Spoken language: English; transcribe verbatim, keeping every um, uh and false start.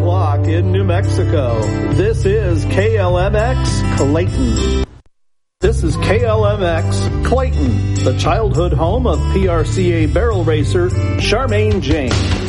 o'clock in New Mexico. This is K L M X Clayton. This is K L M X Clayton, the childhood home of P R C A barrel racer Charmaine James.